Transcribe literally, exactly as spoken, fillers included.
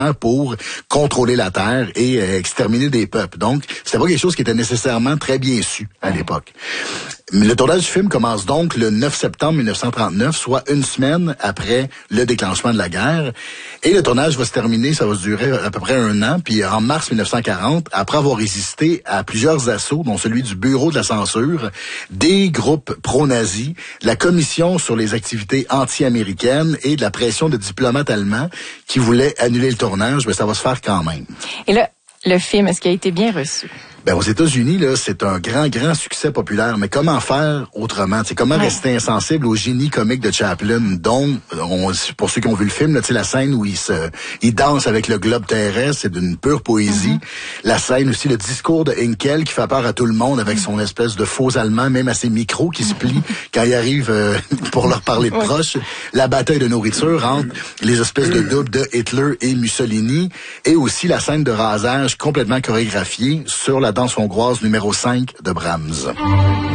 pour contrôler la terre et euh, exterminer des peuples. Donc, c'était pas quelque chose qui était nécessairement très bien su à l'époque. Le tournage du film commence donc le neuf septembre mille neuf cent trente-neuf, soit une semaine après le déclenchement de la guerre. Et le tournage va se terminer, ça va se durer à peu près un an. Puis en mars mille neuf cent quarante, après avoir résisté à plusieurs assauts, dont celui du Bureau de la censure, des groupes pro-nazis, la Commission sur les activités anti-américaines et de la pression de diplomates allemands qui voulaient annuler le tournage, mais ça va se faire quand même. Et là, le film, est-ce qu'il a été bien reçu? Ben, aux États-Unis, là, c'est un grand, grand succès populaire. Mais comment faire autrement? T'sais, comment ouais. rester insensible au génie comique de Chaplin? Donc, on, pour ceux qui ont vu le film, là, la scène où il se, il danse avec le globe terrestre, c'est d'une pure poésie. Mm-hmm. La scène aussi, le discours de Henkel qui fait peur à tout le monde avec mm-hmm. son espèce de faux allemand, même à ses micros qui se plient quand il arrive euh, pour leur parler de proche. La bataille de nourriture entre les espèces de doubles de Hitler et Mussolini. Et aussi la scène de rasage complètement chorégraphiée sur la danse hongroise numéro cinq de Brahms.